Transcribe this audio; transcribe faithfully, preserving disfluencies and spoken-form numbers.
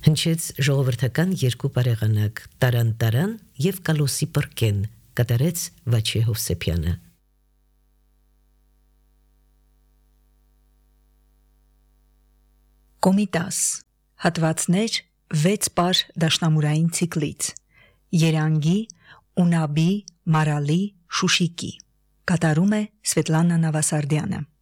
Հնչեց ժողովրդական երկու բարեղանակ՝ Տարան-տարան եւ Կալոսի պրկեն, կատարեց Վաչե Հովսեփյանը։ Կոմիտաս հատվածներ վեց պար դաշնամուրային ցիկլից Երանգի, Ունաբի, Մարալի, Շուշիկի կատարում է Սվետլանա Նավասարդյանը։